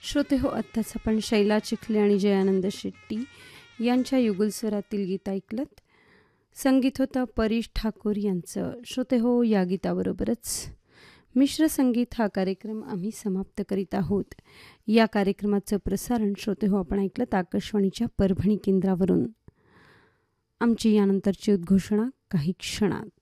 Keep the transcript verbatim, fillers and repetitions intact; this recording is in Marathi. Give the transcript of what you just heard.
श्रोते हो, आत्ताच आपण शैला चिखले आणि जयानंद शेट्टी यांच्या युगुलस्वरातील गीत ऐकलत. संगीत होतं परेश ठाकूर यांचं. श्रोते हो, या गीताबरोबरच मिश्र संगीत हा कार्यक्रम आम्ही समाप्त करीत आहोत. या कार्यक्रमाचं प्रसारण श्रोते हो आपण ऐकलं आकाशवाणीच्या परभणी केंद्रावरून. आमची यानंतरची उद्घोषणा काही क्षणात.